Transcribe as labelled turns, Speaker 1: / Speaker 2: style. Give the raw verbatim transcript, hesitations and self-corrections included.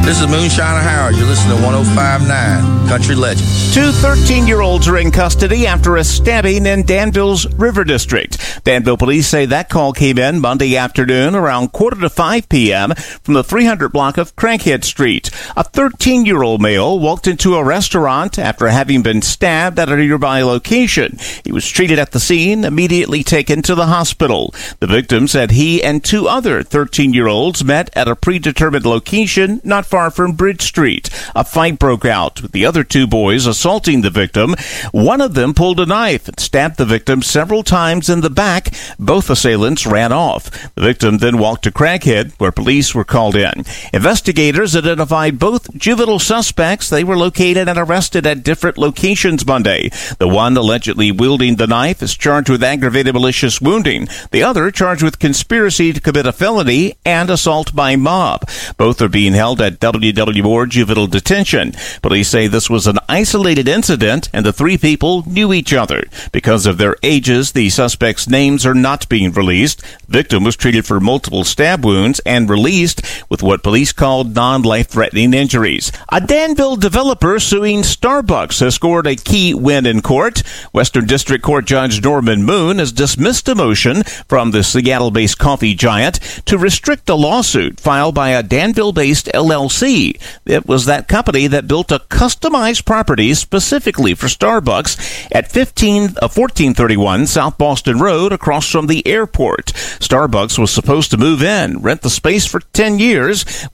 Speaker 1: This is Moonshiner Howard. You're listening to one oh five point nine Country Legend.
Speaker 2: Two thirteen-year-olds are in custody after a stabbing in Danville's River District. Danville police say that call came in Monday afternoon around quarter to five p.m. from the three hundred block of Crankhead Street. A thirteen-year-old male walked into a restaurant after having been stabbed at a nearby location. He was treated at the scene, immediately taken to the hospital. The victim said he and two other thirteen-year-olds met at a predetermined location not far from Bridge Street. A fight broke out, with the other two boys assaulting the victim. One of them pulled a knife and stabbed the victim several times in the back. Both assailants ran off. The victim then walked to Crankhead, where police were called in. Investigators identified both juvenile suspects. They were located and arrested at different locations Monday. The one allegedly wielding the knife is charged with aggravated malicious wounding. The other charged with conspiracy to commit a felony and assault by mob. Both are being held at W W Moore Juvenile Detention. Police say this was an isolated incident and the three people knew each other. Because of their ages, the suspects' names are not being released. The victim was treated for multiple stab wounds and released with what police called non-life-threatening injuries. A Danville developer suing Starbucks has scored a key win in court. Western District Court Judge Norman Moon has dismissed a motion from the Seattle-based coffee giant to restrict a lawsuit filed by a Danville-based L L C. It was that company that built a customized property specifically for Starbucks at fifteen, uh, fourteen thirty-one South Boston Road across from the airport. Starbucks was supposed to move in, rent the space for ten years,